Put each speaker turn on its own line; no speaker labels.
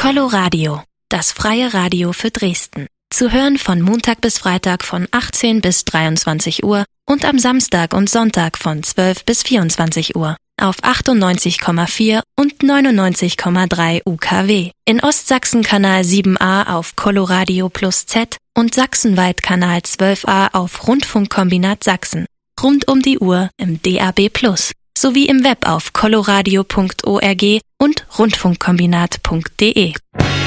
Coloradio, das freie Radio für Dresden. Zu hören von Montag bis Freitag von 18 bis 23 Uhr und am Samstag und Sonntag von 12 bis 24 Uhr auf 98,4 und 99,3 UKW. In Ostsachsen Kanal 7a auf Coloradio Plus Z und sachsenweit Kanal 12a auf Rundfunkkombinat Sachsen. Rund um die Uhr im DAB Plus sowie im Web auf coloradio.org und rundfunkkombinat.de.